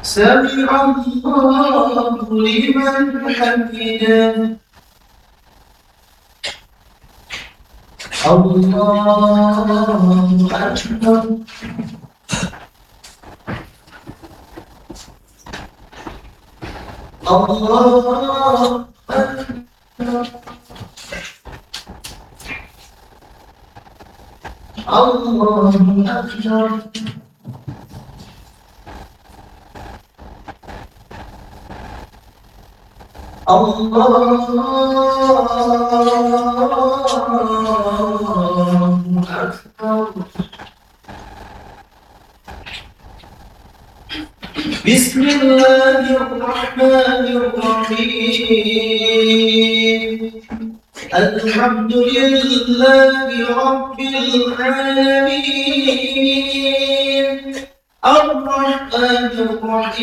سمع الله لمن حمده. الله أكبر. الله أكبر. الله أكبر. الله أكبر. بسم الله الرحمن الرحيم. الحمد لله رب العالمين الرحمن الرحيم